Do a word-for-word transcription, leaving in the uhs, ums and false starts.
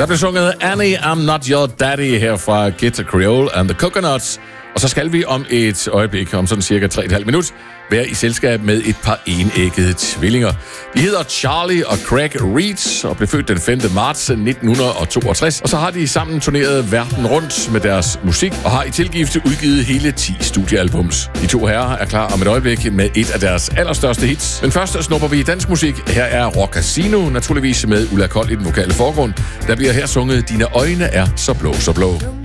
Der blev sunget Annie, I'm Not Your Daddy her fra Guitar Creole and the Coconuts. Og så skal vi om et øjeblik, om sådan cirka tre komma fem minut, være i selskab med et par enæggede tvillinger. De hedder Charlie og Craig Reed og blev født den femte marts nitten toogtres. Og så har de sammen turneret verden rundt med deres musik og har i tilgift udgivet hele ti studiealbums. De to herrer er klar om et øjeblik med et af deres allerstørste hits. Men først snupper vi i dansk musik. Her er Rock Casino, naturligvis med Ulla Kold i den vokale forgrund. Der bliver her sunget Dine øjne er så blå, så blå.